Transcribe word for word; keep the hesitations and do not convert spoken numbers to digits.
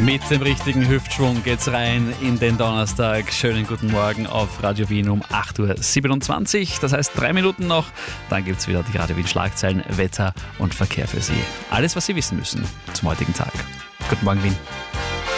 Mit dem richtigen Hüftschwung geht's rein in den Donnerstag. Schönen guten Morgen auf Radio Wien um acht Uhr siebenundzwanzig. Das heißt drei Minuten noch. Dann gibt's wieder die Radio Wien Schlagzeilen, Wetter und Verkehr für Sie. Alles, was Sie wissen müssen zum heutigen Tag. Guten Morgen, Wien.